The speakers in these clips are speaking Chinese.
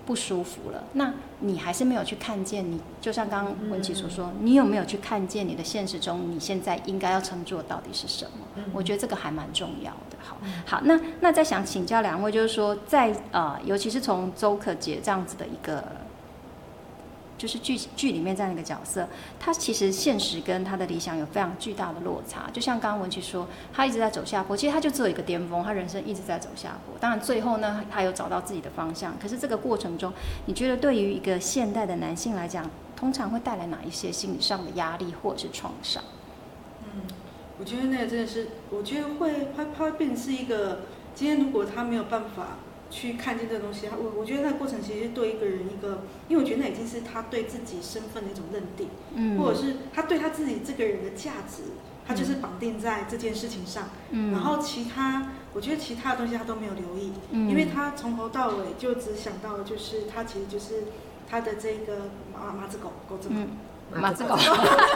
不舒服了，那你还是没有去看见你，就像刚刚文琪所说，你有没有去看见你的现实中，你现在应该要乘坐到底是什么？我觉得这个还蛮重要的。好，那再想请教两位，就是说在尤其是从周可杰这样子的一个。就是剧里面这样一个角色，他其实现实跟他的理想有非常巨大的落差。就像刚刚文琪说，他一直在走下坡，其实他就只有一个巅峰，他人生一直在走下坡。当然最后呢，他有找到自己的方向。可是这个过程中，你觉得对于一个现代的男性来讲，通常会带来哪一些心理上的压力或者是创伤？ 我觉得那个真的是，我觉得他会变成是一个，今天如果他没有办法去看见这个东西，我觉得那个过程其实对一个人一个，因为我觉得那已经是他对自己身份的一种认定，或者是他对他自己这个人的价值，他就是绑定在这件事情上，然后我觉得其他的东西他都没有留意，因为他从头到尾就只想到就是他其实就是他的这个马子狗， 马子狗，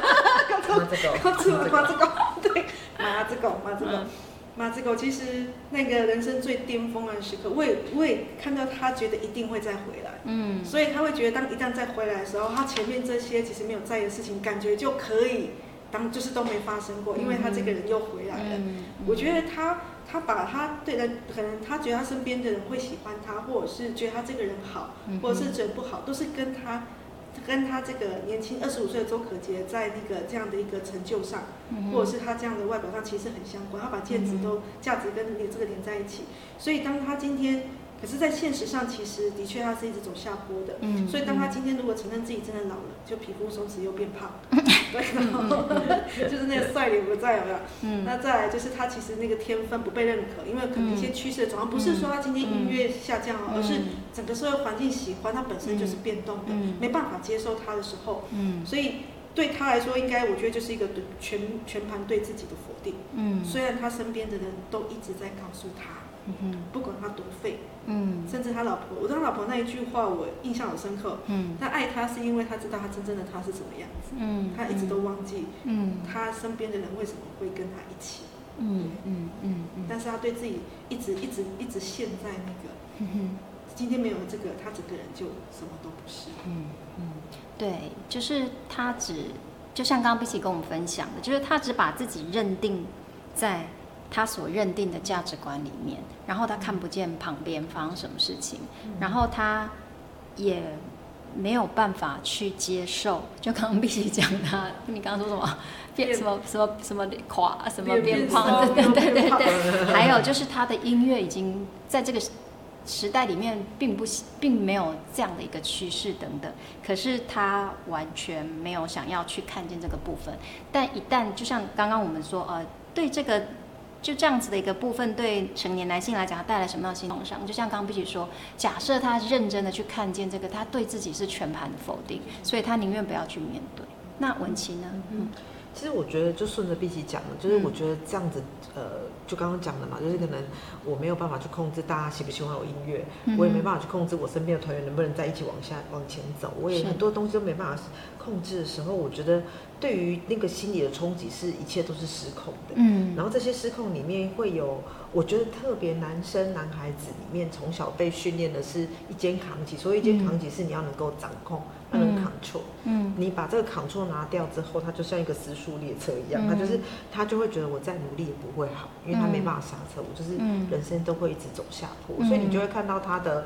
对，马子狗其实那个人生最巅峰的时刻，我也看到他觉得一定会再回来，所以他会觉得一旦再回来的时候，他前面这些其实没有在意的事情，感觉就可以就是都没发生过，因为他这个人又回来了。我觉得他把他对人，可能他觉得他身边的人会喜欢他，或者是觉得他这个人好，或者是觉得不好，都是跟他这个年轻25岁的周可杰在那个这样的一个成就上，或者是他这样的外表上其实很相关，他把价值跟这个连在一起，所以当他今天，可是在现实上其实的确他是一直走下坡的，所以当他今天如果承认自己真的老了，就皮肤松弛又变胖，对，然后就是那个帅脸不在，有没有？那再来就是他其实那个天分不被认可，因为可能一些趋势的转换，不是说他今天音乐下降哦，而是整个社会环境喜欢他本身就是变动的，没办法接受他的时候，所以对他来说，应该我觉得就是一个全盘对自己的否定。虽然他身边的人都一直在告诉他，不管他多废，甚至他老婆，我对他老婆那一句话我印象很深刻。他爱他是因为他知道他真正的他是什么样子，他一直都忘记，他身边的人为什么会跟他一起。但是他对自己一直陷在那个，今天没有这个，他整个人就什么都不是。 对，就是他就像刚刚碧琪跟我们分享的，就是他只把自己认定在他所认定的价值观里面，然后他看不见旁边发生什么事情，然后他也没有办法去接受。就刚刚碧琪讲他，你刚刚说什么变什么垮什么变胖，对，还有就是他的音乐已经在这个时代里面并没有这样的一个趋势等等，可是他完全没有想要去看见这个部分。但一旦就像刚刚我们说，对这个就这样子的一个部分，对成年男性来讲，他带来什么样的心理创伤？就像刚刚碧琪说，假设他认真的去看见这个，他对自己是全盘的否定，所以他宁愿不要去面对。那文琪呢？ 其实我觉得就顺着碧琪讲的，就是我觉得这样子，就刚刚讲的嘛，就是可能我没有办法去控制大家喜不喜欢我音乐，我也没办法去控制我身边的团员能不能在一起往前走，我也很多东西都没办法控制的时候，我觉得对于那个心理的冲击是一切都是失控的。然后这些失控里面会有，我觉得特别男孩子里面从小被训练的是一肩扛起，所以一肩扛起是你要能够掌控。他能 control，你把这个 control 拿掉之后，他就像一个时速列车一样，他就会觉得我再努力也不会好，因为他没办法刹车，我就是人生都会一直走下坡，所以你就会看到他的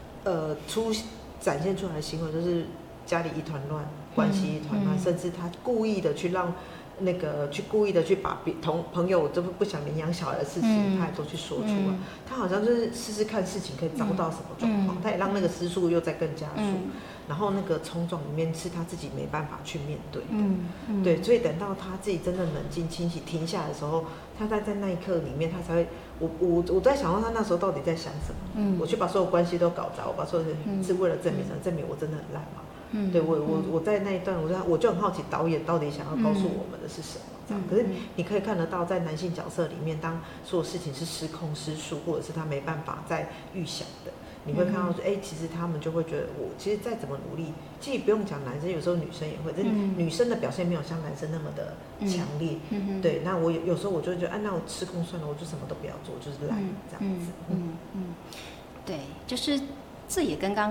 展现出来的行为就是家里一团乱，关系一团乱，甚至他故意的去让故意的去把朋友这不想领养小孩的事情，他也都去说出来。他好像就是试试看事情可以遭到什么状况，他也让那个失速又再更加速。然后那个冲撞里面是他自己没办法去面对的，对，所以等到他自己真的冷静清醒停下来的时候，他在那一刻里面，他才会，我在想到他那时候到底在想什么，我去把所有关系都搞砸，我把所有人是为了证明我真的很烂嘛，对我在那一段，我就很好奇导演到底想要告诉我们的是什么，这样，可是你可以看得到在男性角色里面，当所有事情是失控失速，或者是他没办法再预想的。你会看到说，其实他们就会觉得，我其实再怎么努力，其实不用讲男生，有时候女生也会，但是女生的表现没有像男生那么的强烈，对。那我有时候我就会觉得，那我失控算了，我就什么都不要做，我就是懒这样子。 对，就是这也跟刚